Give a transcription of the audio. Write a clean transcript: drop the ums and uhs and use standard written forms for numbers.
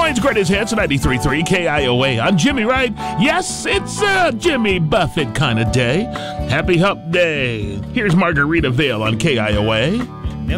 Moines' Greatest Hits, 93.3 KIOA. I'm Jimmy Wright. Yes, it's a Jimmy Buffett kind of day. Happy Hump Day. Here's Margarita Vale on KIOA.